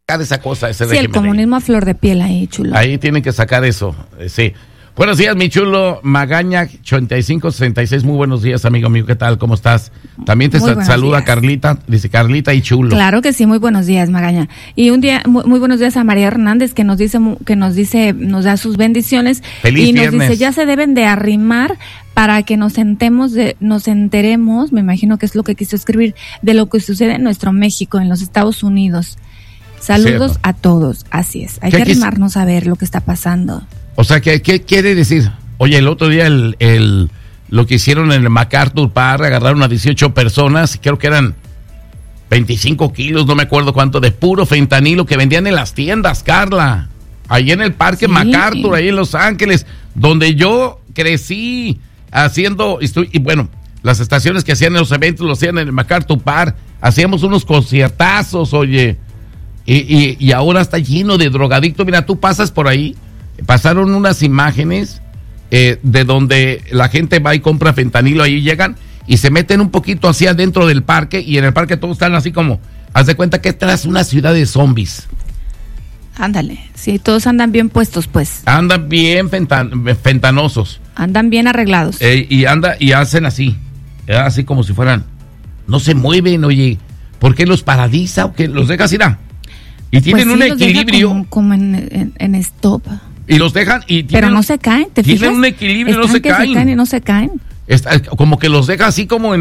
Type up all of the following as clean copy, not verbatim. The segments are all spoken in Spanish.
sacar esa cosa, ese régimen. Sí, el comunismo a flor de piel ahí, chulo. Ahí tienen que sacar eso, sí. Buenos días, mi chulo. Magaña 8566, muy buenos días, amigo mío, ¿qué tal? ¿Cómo estás? También te saluda días. Carlita, dice Carlita y chulo. Claro que sí, muy buenos días, Magaña. Y un día, muy buenos días a María Hernández, que nos da sus bendiciones. Feliz y viernes. Nos dice, ya se deben de arrimar para que nos enteremos, me imagino que es lo que quiso escribir, de lo que sucede en nuestro México, en los Estados Unidos. Saludos a todos, así es. Hay que arrimarnos a ver lo que está pasando. O sea, ¿qué quiere decir? Oye, el otro día lo que hicieron en el MacArthur Park, agarraron a 18 personas, creo que eran 25 kilos, no me acuerdo cuánto, de puro fentanilo que vendían en las tiendas, Carla. Ahí en el parque MacArthur, ahí en Los Ángeles, donde yo crecí y bueno, las estaciones que hacían en los eventos lo hacían en el MacArthur Park, hacíamos unos conciertazos, oye, y ahora está lleno de drogadictos. Mira, tú pasas por ahí. Pasaron unas imágenes de donde la gente va y compra fentanilo, ahí llegan y se meten un poquito hacia adentro del parque, y en el parque todos están así como, haz de cuenta que esta es una ciudad de zombies. Ándale, sí, todos andan bien puestos, pues. Andan bien fentanosos. Andan bien arreglados. Y hacen así como si fueran, no se mueven, oye, ¿por qué los paraliza o qué los deja así? Y tienen pues sí, un equilibrio. Como en stop. Y los dejan pero no se caen, ¿te fijas? Tienen un equilibrio, no se caen. Se caen y no se caen. Como que los deja así como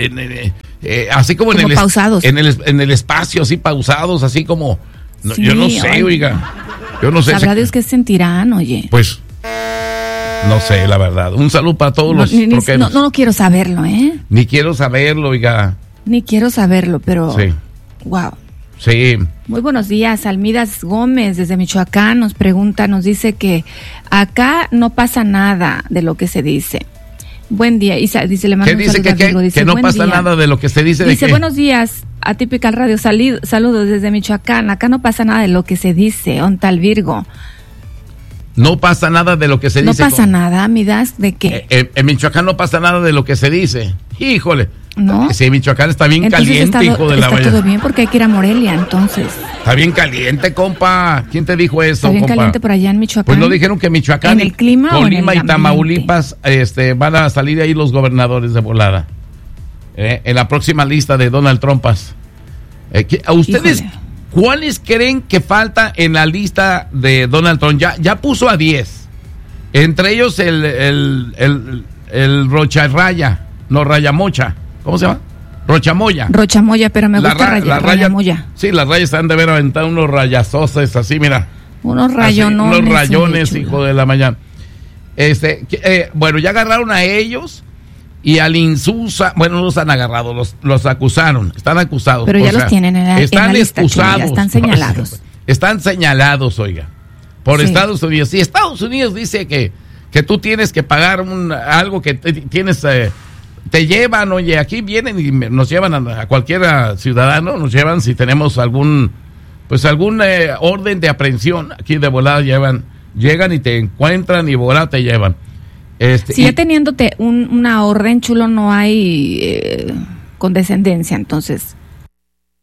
así como en el pausados. En el espacio, así pausados, así como sí, yo no sé, oiga. Yo no sé. Sabrá Dios qué sentirán, oye. Pues no sé, la verdad. Un saludo para todos los troqueros. No quiero saberlo, ¿eh? Ni quiero saberlo, oiga. Ni quiero saberlo, pero sí. Wow. Sí. Muy buenos días, Almidas Gómez desde Michoacán nos dice que acá no pasa nada de lo que se dice. Buen día, Isa, dice, le mando un saludo a Virgo, dice, que no pasa nada de lo que se dice. Dice, buenos días, Atípica Radio, saludos desde Michoacán, acá no pasa nada de lo que se dice, tal Virgo. No pasa nada de lo que se dice. No pasa nada, Midas, ¿de qué? En Michoacán no pasa nada de lo que se dice. Híjole. ¿No? Sí, Michoacán está bien caliente, hijo de la valla. Está todo bien porque hay que ir a Morelia, entonces. Está bien caliente, compa. ¿Quién te dijo eso, Está bien compa? Caliente por allá en Michoacán. Pues no dijeron que Michoacán, ¿En el clima Colima y Tamaulipas van a salir de ahí los gobernadores de volada. En la próxima lista de Donald Trump. ¿A ustedes cuáles creen que falta en la lista de Donald Trump? Ya puso a 10. Entre ellos el Rayamocha. ¿Cómo se llama? Rochamoya, pero me gusta Rayamoya. Sí, las rayas han de haber aventado unos rayazoses así, mira. Unos rayones. Unos rayones, hijo de la mañana. Bueno, ya agarraron a ellos y al Insusa, bueno, los han agarrado, los acusaron, están acusados. Pero ya los tienen en la lista, excusados. Están señalados. Están señalados, oiga, por Estados Unidos. Si Estados Unidos dice que tú tienes que pagar algo que tienes... te llevan, oye, aquí vienen y nos llevan a cualquier ciudadano, nos llevan si tenemos algún orden de aprehensión, aquí de volada llegan y te encuentran y volada te llevan. Si ya teniéndote una orden, chulo, no hay condescendencia, entonces.